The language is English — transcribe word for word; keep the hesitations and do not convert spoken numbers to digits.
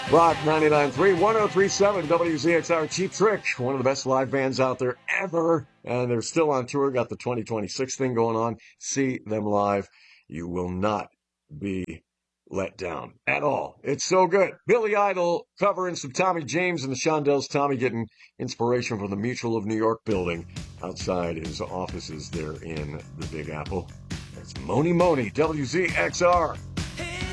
Rock ninety-nine point three, one oh three point seven, W Z X R, Cheap Trick, one of the best live bands out there ever. And they're still on tour, got the twenty twenty-six thing going on. See them live. You will not be let down at all. It's so good. Billy Idol covering some Tommy James and the Shondells. Tommy getting inspiration from the Mutual of New York building outside his offices there in the Big Apple. That's Moni Moni, W Z X R.